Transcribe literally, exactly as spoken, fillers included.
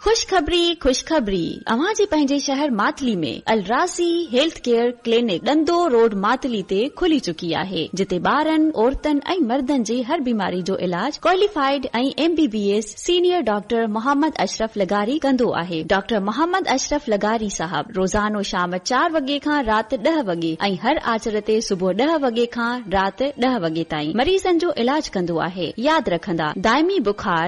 खुशखबरी खुशखबरी अवां जे पंहिंजे शहर मातली में अलरासी health care clinic डंदो road Matali ते खुली चुकी आहे, जिते ॿारनि औरतनि ऐं मर्दनि जी हर बीमारी जो इलाज क्वालिफाइड ऐं MBBS senior doctor Mohammad Ashraf लगारी कंदो आहे। डॉक्टर मोहम्मद अशरफ लगारी साहब रोज़ानो शाम चार वगे खां रात ॾह वगे ऐं हर आचर ते सुबुह ॾह वगे खां रात ॾह वगे ताईं मरीज़नि जो इलाज कंदो आहे। यादि रखंदा दाइमी बुखार